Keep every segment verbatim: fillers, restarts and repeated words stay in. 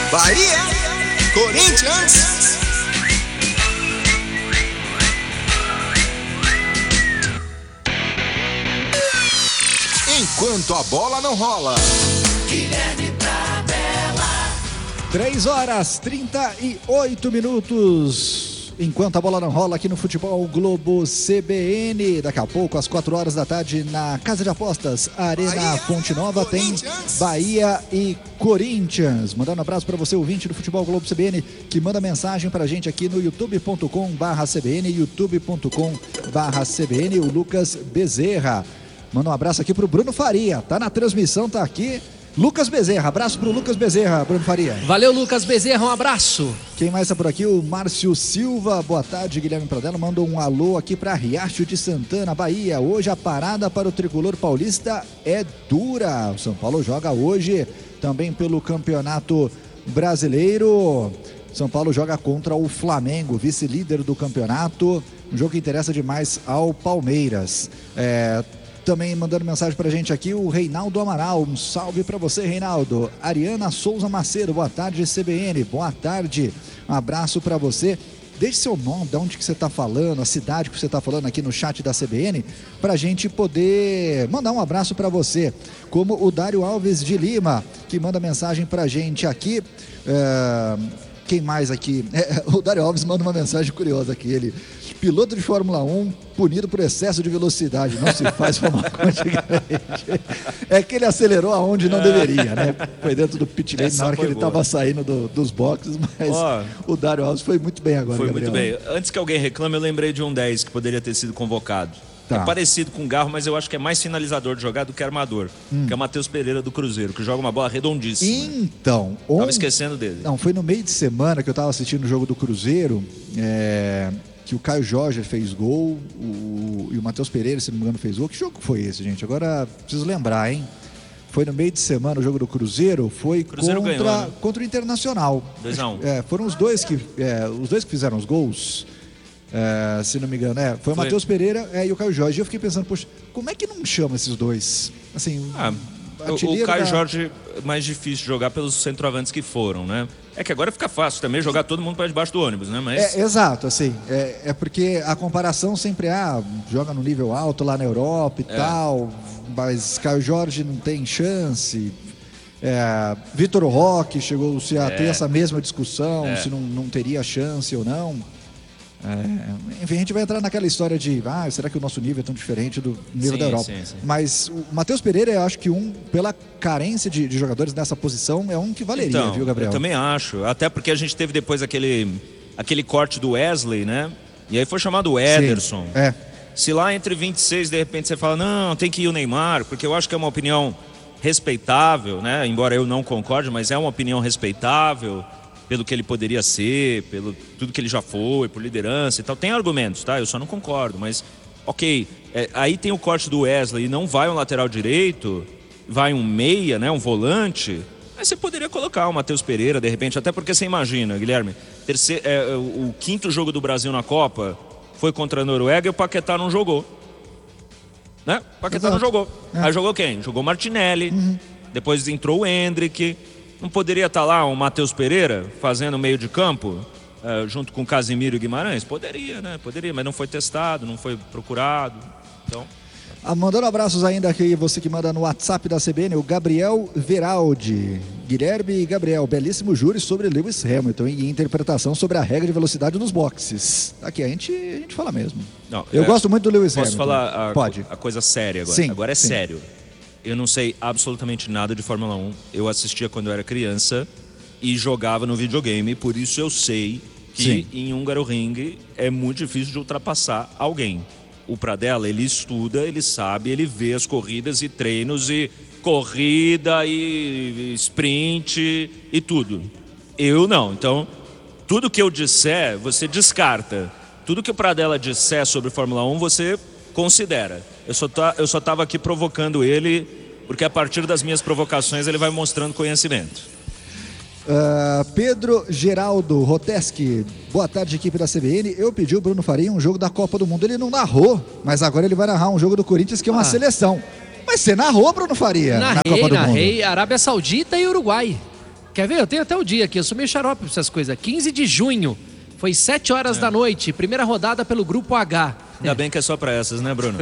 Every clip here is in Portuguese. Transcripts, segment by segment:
Bahia, Corinthians. Enquanto a bola não rola. Guilherme Pradella. três horas trinta e oito minutos. Enquanto a bola não rola aqui no Futebol Globo C B N. Daqui a pouco, às quatro horas da tarde, na Casa de Apostas, Arena Bahia, Fonte Nova, tem Bahia e Corinthians. Mandando um abraço para você, ouvinte do Futebol Globo C B N, que manda mensagem para a gente aqui no youtube ponto com barra C B N, youtube ponto com barra C B N, o Lucas Bezerra. Manda um abraço aqui pro Bruno Faria, tá na transmissão, tá aqui. Lucas Bezerra, abraço pro Lucas Bezerra, Bruno Faria. Valeu, Lucas Bezerra, um abraço. Quem mais tá por aqui? O Márcio Silva, boa tarde, Guilherme Pradella, manda um alô aqui pra Riacho de Santana, Bahia. Hoje a parada para o tricolor paulista é dura. O São Paulo joga hoje também pelo Campeonato Brasileiro. São Paulo joga contra o Flamengo, vice-líder do campeonato. Um jogo que interessa demais ao Palmeiras. É... Também mandando mensagem pra gente aqui o Reinaldo Amaral, um salve pra você, Reinaldo. Ariana Souza Macedo, boa tarde, C B N, boa tarde, um abraço pra você. Deixe seu nome, de onde que você tá falando, a cidade que você tá falando aqui no chat da C B N, pra gente poder mandar um abraço pra você. Como o Dário Alves de Lima, que manda mensagem pra gente aqui. É... Quem mais aqui? É, o Dário Alves manda uma mensagem curiosa aqui, ele... Piloto de Fórmula um punido por excesso de velocidade. Não se faz como antigamente. É que ele acelerou aonde não deveria, né? Foi dentro do pit lane na hora que ele estava saindo do, dos boxes, mas oh, o Dário Alves foi muito bem agora, Foi Gabriel. muito bem. Antes que alguém reclame, eu lembrei de um dez que poderia ter sido convocado. Tá. É parecido com o Garro, mas eu acho que é mais finalizador de jogada do que armador. Hum. Que é o Matheus Pereira do Cruzeiro, que joga uma bola redondíssima. Então... On... Tava esquecendo dele. Não, foi no meio de semana que eu estava assistindo o jogo do Cruzeiro, é... que o Caio Jorge fez gol, o... e o Matheus Pereira, se não me engano, fez gol. Que jogo foi esse, gente? Agora preciso lembrar, hein? Foi no meio de semana o jogo do Cruzeiro, foi Cruzeiro contra... Ganhou, né? contra o Internacional. dois a um. É, foram os dois que, é, os dois que fizeram os gols. É, se não me engano, é, foi o Matheus Pereira é, e o Caio Jorge. E eu fiquei pensando, poxa, como é que não chama esses dois? Assim, ah, o, o Caio da... Jorge é mais difícil de jogar pelos centroavantes que foram, né? É que agora fica fácil também jogar todo mundo para debaixo do ônibus, né? Mas... É, exato, assim, é, é porque a comparação sempre é, ah, joga no nível alto lá na Europa e é. tal, mas Caio Jorge não tem chance. É, Vitor Roque chegou-se a é. ter essa mesma discussão, é. se não, não teria chance ou não. É, enfim, a gente vai entrar naquela história de ah, será que o nosso nível é tão diferente do nível sim, da Europa? Sim, sim. Mas o Matheus Pereira, eu acho que um, pela carência de, de jogadores nessa posição, é um que valeria, então, viu, Gabriel? Eu também acho, até porque a gente teve depois aquele, aquele corte do Wesley, né? E aí foi chamado Ederson. Sim, é. Se lá entre vinte e seis, de repente, você fala, não, tem que ir o Neymar, porque eu acho que é uma opinião respeitável, né? Embora eu não concorde, mas é uma opinião respeitável pelo que ele poderia ser, pelo tudo que ele já foi, por liderança e tal. Tem argumentos, tá? Eu só não concordo, mas ok. É, aí tem o corte do Wesley e não vai um lateral direito, vai um meia, né? Um volante. Aí você poderia colocar o Matheus Pereira, de repente, até porque você imagina, Guilherme, terceiro, é, o, o quinto jogo do Brasil na Copa foi contra a Noruega e o Paquetá não jogou. Né? O Paquetá Exato. não jogou. É. Aí jogou quem? Jogou Martinelli, uhum. Depois entrou o Endrick. Não poderia estar lá o Matheus Pereira fazendo meio de campo, uh, junto com o Casimiro e Guimarães? Poderia, né? Poderia, mas não foi testado, não foi procurado. Então... Ah, mandando abraços ainda aqui, você que manda no WhatsApp da C B N, o Gabriel Veraldi. Guilherme e Gabriel, belíssimo júri sobre Lewis Hamilton e interpretação sobre a regra de velocidade nos boxes. Aqui a gente, a gente fala mesmo. Não, Eu é, gosto muito do Lewis posso Hamilton. Posso falar a, Pode. a coisa séria agora? Sim, agora é sim. sério. Eu não sei absolutamente nada de Fórmula um. Eu assistia quando eu era criança e jogava no videogame. Por isso eu sei que Sim. em Hungaroring é muito difícil de ultrapassar alguém. O Pradella, ele estuda, ele sabe, ele vê as corridas e treinos e corrida e sprint e tudo. Eu não. Então, tudo que eu disser, você descarta. Tudo que o Pradella disser sobre Fórmula um, você considera. Eu só tá, eu só estava aqui provocando ele, porque a partir das minhas provocações ele vai mostrando conhecimento. Uh, Pedro Geraldo Roteski, boa tarde, equipe da C B N. Eu pedi o Bruno Faria um jogo da Copa do Mundo, ele não narrou, mas agora ele vai narrar um jogo do Corinthians que é uma ah. seleção. Mas você narrou, Bruno Faria, narrei, na Copa do narrei, Mundo? Arábia Saudita e Uruguai. quer ver? Eu tenho até o dia aqui, eu sou meio xarope pra essas coisas. quinze de junho, foi sete horas é. da noite, primeira rodada pelo Grupo H. Ainda é. bem que é só pra essas, né, Bruno?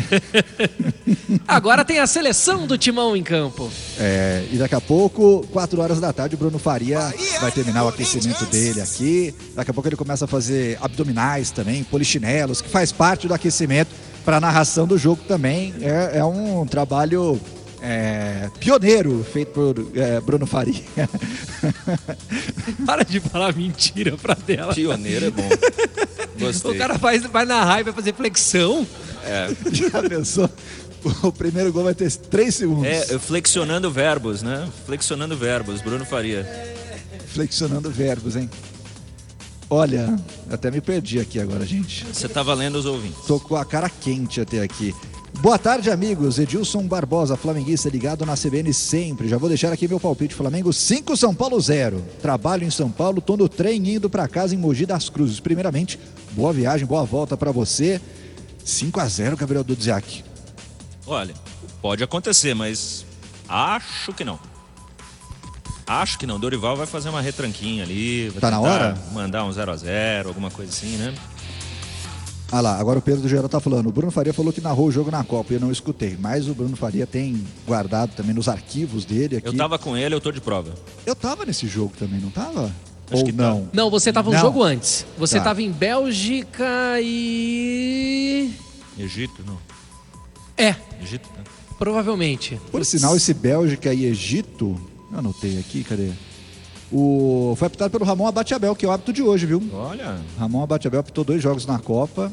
Agora tem a seleção do Timão em campo. É, e daqui a pouco, quatro horas da tarde, o Bruno Faria vai terminar o aquecimento dele aqui. Daqui a pouco ele começa a fazer abdominais também, polichinelos, que faz parte do aquecimento para a narração do jogo também. É, é um trabalho é, pioneiro feito por é, Bruno Faria. Para de falar mentira pra dela. Pioneiro é bom. Gostei. O cara faz, vai narrar e vai fazer flexão. É. Já pensou? O primeiro gol vai ter três segundos. É, flexionando verbos, né? Flexionando verbos, Bruno Faria. Flexionando verbos, hein? Olha, até me perdi aqui agora, gente. Você tá valendo os ouvintes. Tô com a cara quente até aqui. Boa tarde, amigos. Edilson Barbosa, flamenguista, ligado na C B N sempre. Já vou deixar aqui meu palpite. Flamengo cinco, São Paulo zero. Trabalho em São Paulo, tô no trem indo pra casa em Mogi das Cruzes. Primeiramente, boa viagem, boa volta pra você. cinco a zero, Gabriel Dudziak. Olha, pode acontecer, mas acho que não. Acho que não. Dorival vai fazer uma retranquinha ali. Vai tá na hora? Mandar um zero a zero, alguma coisa assim, né? Ah lá, agora o Pedro do Geral tá falando. O Bruno Faria falou que narrou o jogo na Copa e eu não escutei. Mas o Bruno Faria tem guardado também nos arquivos dele aqui. Eu tava com ele, eu tô de prova. Eu tava nesse jogo também, não tava? Acho Ou que não? Tá. Não, você tava um não. jogo antes. Você tá. tava em Bélgica e... Egito, não. É. Egito, né? Provavelmente. Por sinal, esse Bélgica e Egito... Eu anotei aqui, cadê? O... Foi apitado pelo Ramon Abate-Abel, que é o hábito de hoje, viu? Olha. Ramon Abate-Abel apitou dois jogos na Copa.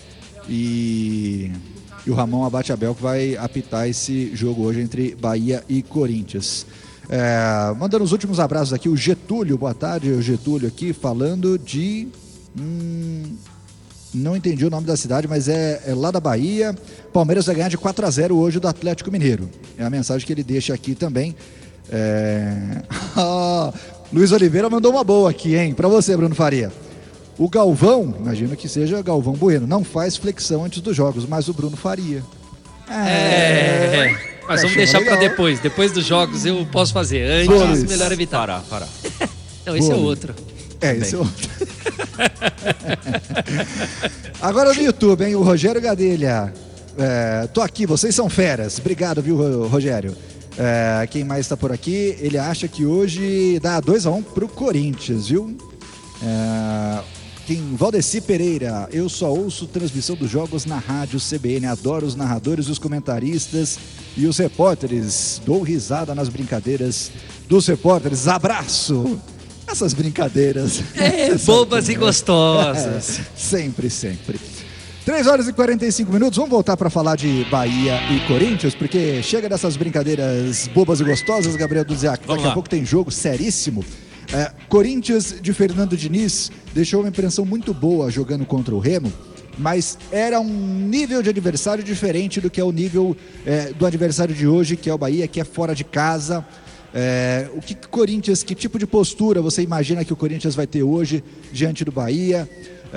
E... e o Ramon Abate-Abel que vai apitar esse jogo hoje entre Bahia e Corinthians. É... Mandando os últimos abraços aqui, o Getúlio. Boa tarde, o Getúlio aqui, falando de... Hum... Não entendi o nome da cidade, mas é, é lá da Bahia. Palmeiras vai ganhar de quatro a zero hoje do Atlético Mineiro. É a mensagem que ele deixa aqui também. É... Ah, Luiz Oliveira mandou uma boa aqui, hein? Pra você, Bruno Faria. O Galvão, imagino que seja Galvão Bueno, não faz flexão antes dos jogos, mas o Bruno faria. É... é... Mas vamos deixar legal. Pra depois. Depois dos jogos eu posso fazer. Antes, boa, melhor evitar. Parar, parar. Não, esse boa, é outro. É, esse é outro. Agora no YouTube, hein? O Rogério Gadelha. É, tô aqui, vocês são feras. Obrigado, viu, Rogério? É, quem mais está por aqui? Ele acha que hoje dá dois a um pro Corinthians, viu? É, quem, Valdeci Pereira. Eu só ouço transmissão dos jogos na rádio C B N. Adoro os narradores, os comentaristas e os repórteres. Dou risada nas brincadeiras dos repórteres. Abraço! Essas brincadeiras. É, bobas e gostosas. É, sempre, sempre. três horas e quarenta e cinco minutos. Vamos voltar para falar de Bahia e Corinthians, porque chega dessas brincadeiras bobas e gostosas, Gabriel Dudziak. Daqui a pouco tem jogo seríssimo. É, Corinthians de Fernando Diniz deixou uma impressão muito boa jogando contra o Remo, mas era um nível de adversário diferente do que é o nível é, do adversário de hoje, que é o Bahia, que é fora de casa. É, o que Corinthians, que tipo de postura você imagina que o Corinthians vai ter hoje diante do Bahia?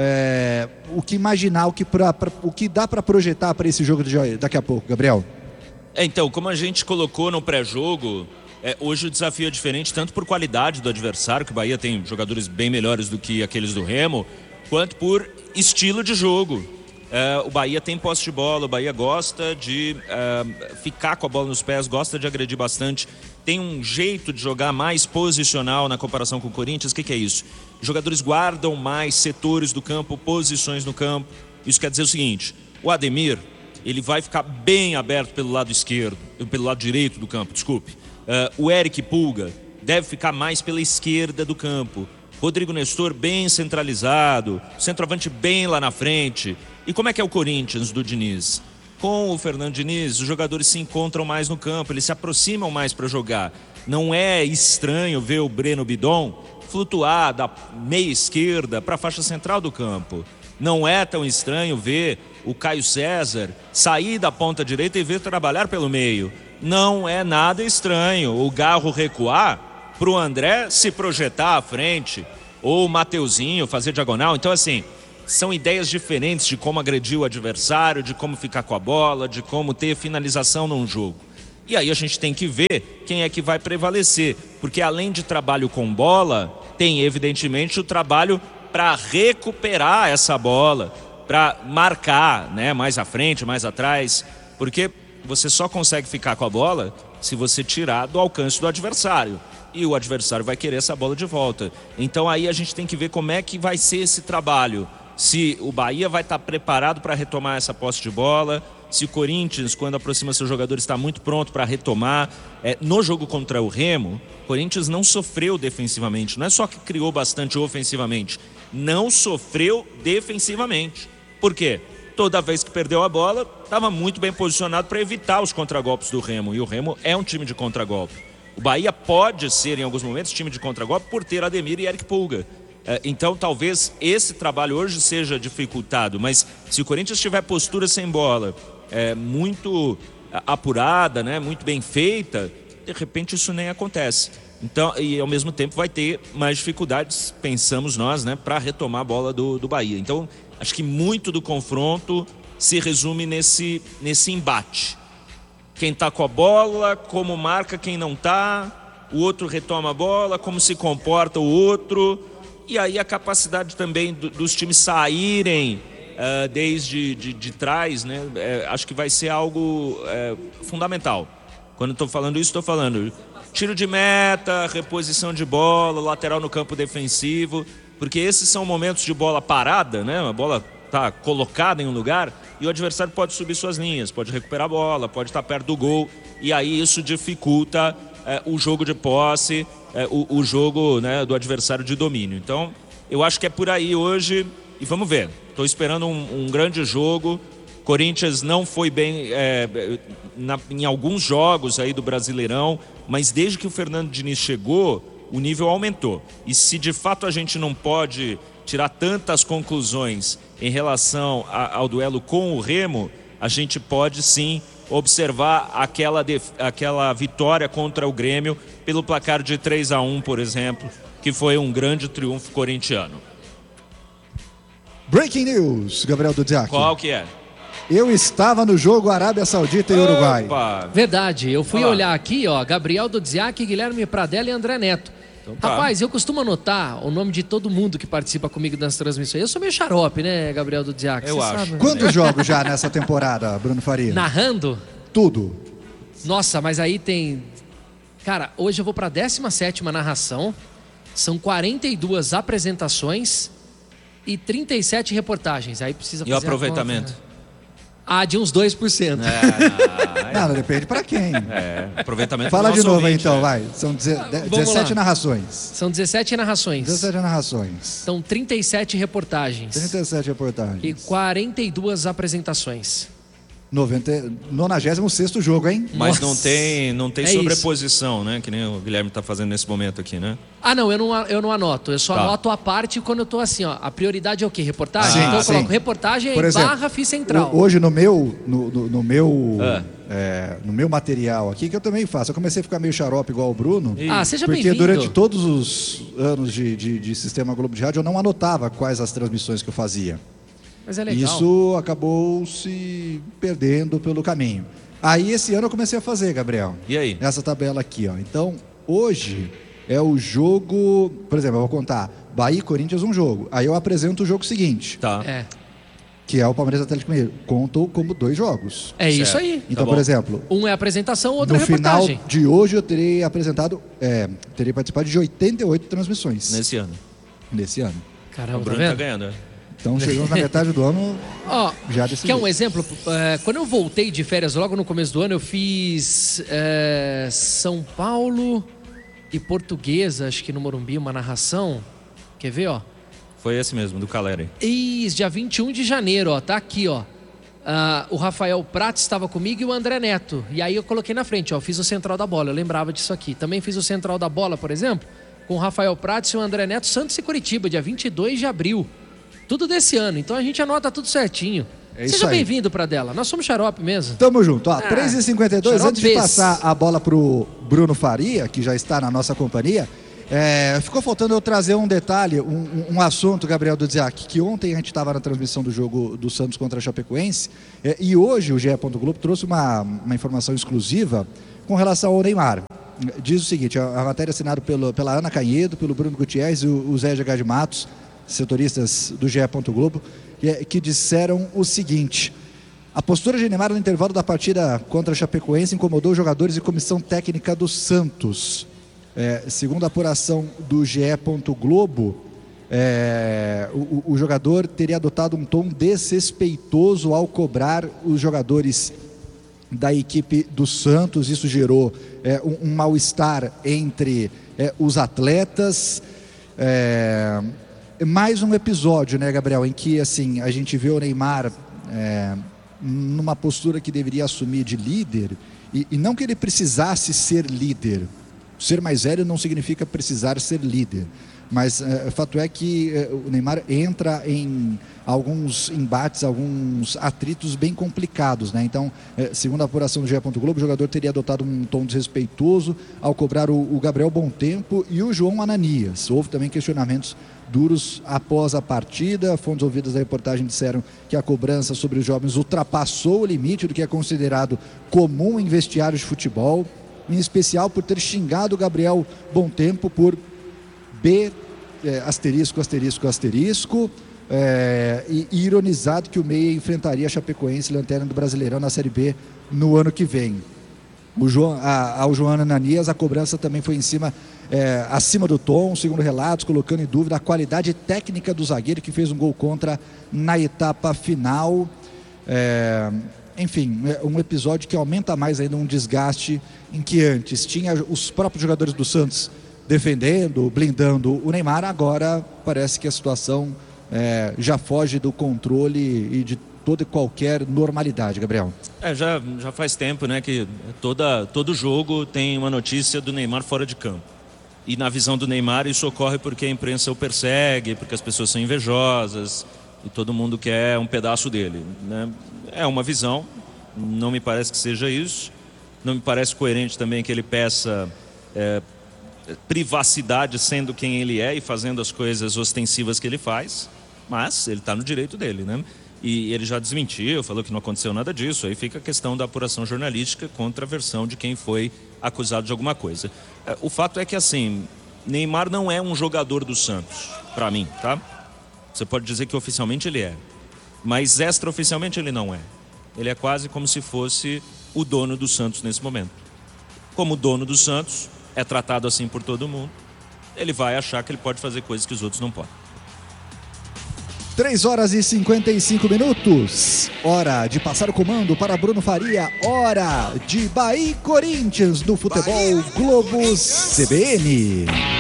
É, o que imaginar, o que, pra, pra, o que dá para projetar para esse jogo de daqui a pouco, Gabriel? É, então, como a gente colocou no pré-jogo, é, hoje o desafio é diferente, tanto por qualidade do adversário, que o Bahia tem jogadores bem melhores do que aqueles do Remo, quanto por estilo de jogo. É, o Bahia tem posse de bola, o Bahia gosta de é, ficar com a bola nos pés, gosta de agredir bastante, tem um jeito de jogar mais posicional na comparação com o Corinthians. O que, que é isso? Os jogadores guardam mais setores do campo, posições no campo. Isso quer dizer o seguinte: o Ademir, ele vai ficar bem aberto pelo lado esquerdo, pelo lado direito do campo, desculpe. Uh, o Eric Pulga deve ficar mais pela esquerda do campo. Rodrigo Nestor bem centralizado, centroavante bem lá na frente. E como é que é o Corinthians do Diniz? Com o Fernando Diniz, os jogadores se encontram mais no campo, eles se aproximam mais para jogar. Não é estranho ver o Breno Bidon flutuar da meia esquerda para a faixa central do campo. Não é tão estranho ver o Caio César sair da ponta direita e ver trabalhar pelo meio. Não é nada estranho o Garro recuar para o André se projetar à frente, ou o Mateuzinho fazer diagonal. Então, assim, são ideias diferentes de como agredir o adversário, de como ficar com a bola, de como ter finalização num jogo. E aí a gente tem que ver quem é que vai prevalecer, porque além de trabalho com bola, tem evidentemente o trabalho para recuperar essa bola, para marcar, né, mais à frente, mais atrás, porque você só consegue ficar com a bola se você tirar do alcance do adversário. E o adversário vai querer essa bola de volta. Então aí a gente tem que ver como é que vai ser esse trabalho. Se o Bahia vai estar preparado para retomar essa posse de bola, se o Corinthians, quando aproxima seus jogadores, está muito pronto para retomar. É, no jogo contra o Remo, o Corinthians não sofreu defensivamente. Não é só que criou bastante ofensivamente, não sofreu defensivamente. Por quê? Toda vez que perdeu a bola, estava muito bem posicionado para evitar os contragolpes do Remo. E o Remo é um time de contragolpe. O Bahia pode ser, em alguns momentos, time de contragolpe por ter Ademir e Eric Pulga. Então, talvez esse trabalho hoje seja dificultado. Mas se o Corinthians tiver postura sem bola, é, muito apurada, né, muito bem feita, de repente isso nem acontece. Então, e ao mesmo tempo vai ter mais dificuldades, pensamos nós, né, para retomar a bola do, do Bahia. Então, acho que muito do confronto se resume nesse, nesse embate. Quem está com a bola, como marca quem não está, o outro retoma a bola, como se comporta o outro, e aí a capacidade também do, dos times saírem uh, desde de, de trás, né? É, acho que vai ser algo é, fundamental. Quando estou falando isso, estou falando tiro de meta, reposição de bola, lateral no campo defensivo, porque esses são momentos de bola parada, né? A bola está colocada em um lugar e o adversário pode subir suas linhas, pode recuperar a bola, pode estar perto do gol, e aí isso dificulta é, o jogo de posse, é, o, o jogo, né, do adversário de domínio. Então, eu acho que é por aí hoje, e vamos ver. Estou esperando um, um grande jogo. Corinthians não foi bem é, na, em alguns jogos aí do Brasileirão, mas desde que o Fernando Diniz chegou, o nível aumentou. E se de fato a gente não pode tirar tantas conclusões em relação a, ao duelo com o Remo, a gente pode sim observar aquela, def, aquela vitória contra o Grêmio pelo placar de três a um, por exemplo, que foi um grande triunfo corintiano. Breaking news, Gabriel Dudziak. Qual que é? Eu estava no jogo Arábia Saudita e Uruguai. Opa. Verdade, eu fui Olá. olhar aqui, ó, Gabriel Dudziak, Guilherme Pradella e André Neto. Então, tá. Rapaz, eu costumo anotar o nome de todo mundo que participa comigo das transmissões. Eu sou meio xarope, né, Gabriel Dudziak? Eu acho. Sabe? Quantos jogos já nessa temporada, Bruno Faria? Narrando? Tudo. Nossa, mas aí tem... Cara, hoje eu vou pra décima sétima narração. São quarenta e duas apresentações e trinta e sete reportagens. Aí precisa fazer E o aproveitamento? A conta, né? Ah, de uns dois por cento. É, não, não, depende pra quem. É, aproveitamento. Fala de novo ouvinte, então, é. vai. São dezessete lá. narrações. São dezessete narrações. dezessete narrações. São trinta e sete reportagens. trinta e sete reportagens. E quarenta e duas apresentações. noventa, nonagésimo sexto jogo, hein? Mas Nossa. não tem, não tem É sobreposição, isso. né? Que nem o Guilherme está fazendo nesse momento aqui, né? Ah, não, eu não, eu não anoto. Eu só Tá. anoto a parte quando eu tô assim, ó. A prioridade é o quê? Reportagem? Sim, então eu sim. coloco reportagem Por exemplo, barra fio central. Hoje no meu, no, no, no meu, Ah. é, no meu material aqui, que eu também faço, eu comecei a ficar meio xarope igual o Bruno. Ah, seja Porque bem-vindo. durante todos os anos de, de, de Sistema Globo de Rádio eu não anotava quais as transmissões que eu fazia. Mas é legal. Isso acabou se perdendo pelo caminho. Aí esse ano eu comecei a fazer, Gabriel. E aí? Essa tabela aqui, ó. Então, hoje é o jogo... Por exemplo, eu vou contar Bahia e Corinthians um jogo. Aí eu apresento o jogo seguinte, Tá. É, que é o Palmeiras Atlético Mineiro. Conto como dois jogos. é isso Certo. aí. Então, bom. por exemplo, Um é apresentação, o outro no é final reportagem. de hoje eu terei apresentado... É, terei participado de oitenta e oito transmissões Nesse ano. nesse ano. O Caramba, tá Bruno tá vendo? ganhando, né? Então, chegamos na metade do ano... Ó, Já desse quer um jeito. exemplo? É, quando eu voltei de férias logo no começo do ano, eu fiz é, São Paulo e Portuguesa, acho que no Morumbi, uma narração. Quer ver, ó? Foi esse mesmo, do Caleri. Eis, dia vinte e um de janeiro, ó, tá aqui, ó. Ah, o Rafael Prats estava comigo e o André Neto. E aí eu coloquei na frente, ó, fiz o Central da Bola, eu lembrava disso aqui. Também fiz o Central da Bola, por exemplo, com o Rafael Prats e o André Neto, Santos e Curitiba, dia vinte e dois de abril. Tudo desse ano, então a gente anota tudo certinho. É isso Seja aí. bem-vindo, Pradella. Nós somos xarope mesmo. Tamo junto. Ó, Ah, três e cinquenta e dois, xarope antes de esse. passar a bola pro Bruno Faria, que já está na nossa companhia, é, ficou faltando eu trazer um detalhe, um, um- um assunto, Gabriel Dudziak, que ontem a gente estava na transmissão do jogo do Santos contra a Chapecoense, é, e hoje o G E. Globo trouxe uma, uma informação exclusiva com relação ao Neymar. Diz o seguinte, a matéria assinada pelo, pela Ana Canhedo, pelo Bruno Gutierrez e o, o Zé G H de Matos, setoristas do G E. Globo, que, que disseram o seguinte: a postura de Neymar no intervalo da partida contra a Chapecoense incomodou os jogadores e comissão técnica do Santos. É, segundo a apuração do G E. Globo, é, o, o jogador teria adotado um tom desrespeitoso ao cobrar os jogadores da equipe do Santos. Isso gerou é, um, um mal-estar entre é, os atletas. É, mais um episódio, né, Gabriel, em que assim, a gente vê o Neymar é, numa postura que deveria assumir de líder, e, e não que ele precisasse ser líder. Ser mais velho não significa precisar ser líder, mas é, fato é que é, o Neymar entra em alguns embates, alguns atritos bem complicados, né? Então, é, segundo a apuração do G E. Globo, o jogador teria adotado um tom desrespeitoso ao cobrar o, o Gabriel Bontempo e o João Ananias. Houve também questionamentos duros após a partida. Fontes ouvidas da reportagem disseram que a cobrança sobre os jovens ultrapassou o limite do que é considerado comum em vestiários de futebol, em especial por ter xingado o Gabriel Bontempo por B, é, asterisco, asterisco, asterisco, é, e, e ironizado que o Meia enfrentaria a Chapecoense, lanterna do Brasileirão, na Série B no ano que vem. O João, a, ao João Ananias, a cobrança também foi em cima, é, acima do tom, segundo relatos, colocando em dúvida a qualidade técnica do zagueiro que fez um gol contra na etapa final. É, enfim, é um episódio que aumenta mais ainda um desgaste em que antes tinha os próprios jogadores do Santos defendendo, blindando o Neymar. Agora parece que a situação é, já foge do controle e de toda e qualquer normalidade, Gabriel. É, já, já faz tempo, né, que toda, todo jogo tem uma notícia do Neymar fora de campo. E na visão do Neymar isso ocorre porque a imprensa o persegue, porque as pessoas são invejosas e todo mundo quer um pedaço dele, né? É uma visão, não me parece que seja isso. Não me parece coerente também que ele peça é, privacidade sendo quem ele é e fazendo as coisas ostensivas que ele faz, mas ele está no direito dele, né? E ele já desmentiu, falou que não aconteceu nada disso. Aí fica a questão da apuração jornalística contra a versão de quem foi acusado de alguma coisa. O fato é que, assim, Neymar não é um jogador do Santos, para mim, tá? Você pode dizer que oficialmente ele é, mas extraoficialmente ele não é. Ele é quase como se fosse o dono do Santos nesse momento. Como dono do Santos, é tratado assim por todo mundo, ele vai achar que ele pode fazer coisas que os outros não podem. três horas e cinquenta e cinco minutos. Hora de passar o comando para Bruno Faria. Hora de Bahia e Corinthians no Futebol Globo C B N.